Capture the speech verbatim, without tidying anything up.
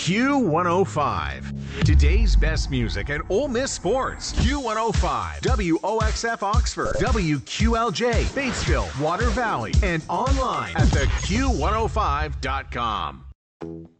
Q one oh five. Today's best music and Ole Miss sports. Q one oh five. W O X F Oxford. W Q L J Batesville, Water Valley, and online at the Q one oh five dot com.